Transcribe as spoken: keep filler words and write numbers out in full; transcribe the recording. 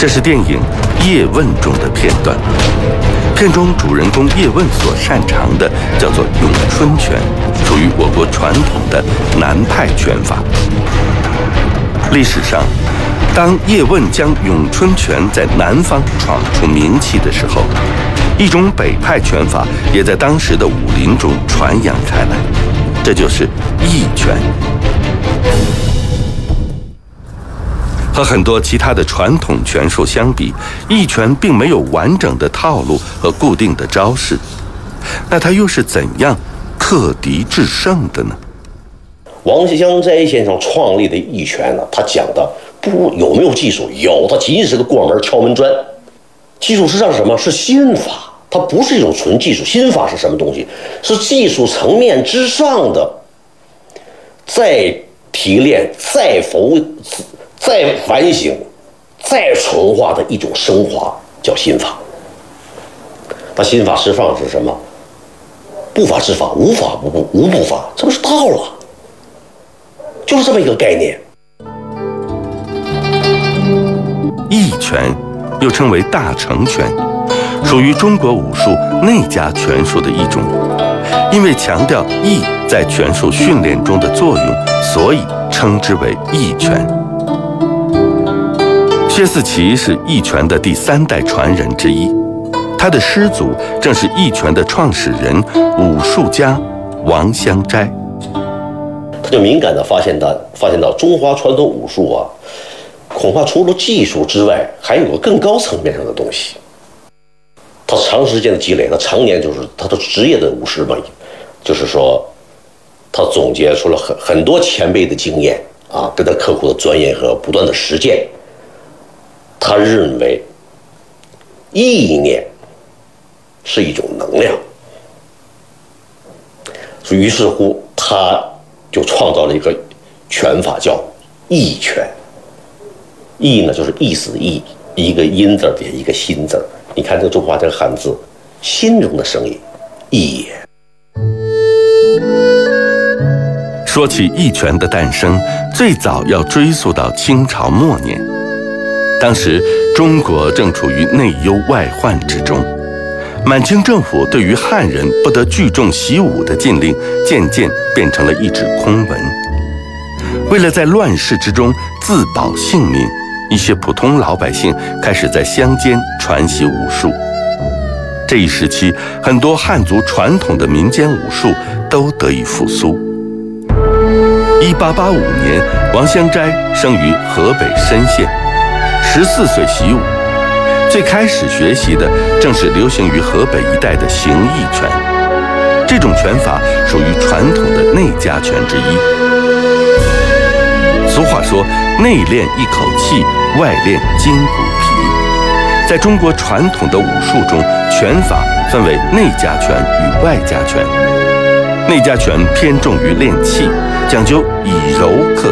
这是电影《叶问》中的片段。片中主人公叶问所擅长的叫做咏春拳，属于我国传统的南派拳法。历史上，当叶问将咏春拳在南方闯出名气的时候，一种北派拳法也在当时的武林中传扬开来，这就是义拳。和很多其他的传统拳术相比，义拳并没有完整的套路和固定的招式，那它又是怎样克敌制胜的呢？ 王香斋先生创立的义拳呢，他讲的不有没有技术？有，它仅仅是个过门敲门砖。技术实际上是什么？是心法，它不是一种纯技术。心法是什么东西？是技术层面之上的，再提炼、再否、再反省、再纯化的一种升华，叫心法。它心法释放是什么？不法之法，无法不不无不法，这不是道了？就是这么一个概念。 义拳又称为大成拳，属于中国武术内家拳术的一种。因为强调义在拳术训练中的作用，所以称之为义拳。薛四奇是义拳的第三代传人之一，他的师祖正是义拳的创始人武术家王香斋。 他就敏感地发现到，发现到中华传统武术啊，恐怕除了技术之外，还有个更高层面上的东西。他长时间的积累，他常年就是他的职业的武师嘛，就是说，他总结出了很很多前辈的经验啊，跟他刻苦的钻研和不断的实践。他认为，意念是一种能量，于是乎他就创造了一个拳法，叫义拳。义呢，就是意思的义，一个音字点一个心字。你看这个中华这个汉字，心中的声音，义也。 说起义拳的诞生，最早要追溯到清朝末年。当时中国正处于内忧外患之中，满清政府对于汉人不得聚众习武的禁令，渐渐变成了一纸空文。为了在乱世之中自保性命，一些普通老百姓开始在乡间传习武术。这一时期，很多汉族传统的民间武术都得以复苏。一八八五年，王香斋生于河北深县，十四岁习武。最开始学习的正是流行于河北一带的形意拳，这种拳法属于传统的内家拳之一。俗话说，内练一口气，外练筋骨皮。在中国传统的武术中，拳法分为内家拳与外家拳。内家拳偏重于练气，讲究以柔克